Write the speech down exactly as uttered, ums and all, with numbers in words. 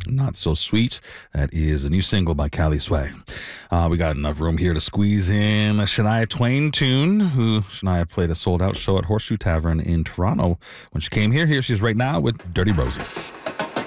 Not So Sweet. That is a new single by Cali Sway. Uh, we got enough room here to squeeze in a Shania Twain tune, who Shania played a sold-out show at Horseshoe Tavern in Toronto when she came here. Here she is right now with Dirty Rosie.